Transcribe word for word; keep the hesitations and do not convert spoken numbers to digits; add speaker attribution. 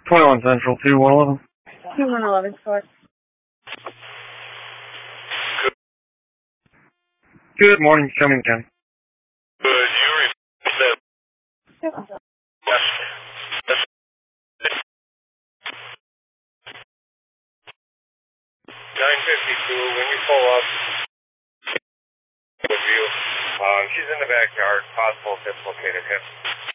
Speaker 1: twenty-one Central, two one eleven.
Speaker 2: two one eleven, Source.
Speaker 1: Good morning, coming Ken.
Speaker 3: Good, you repeat that. Yes. Yes. nine fifty-two, when you pull up with you, um, she's in the backyard, possible dislocated hip.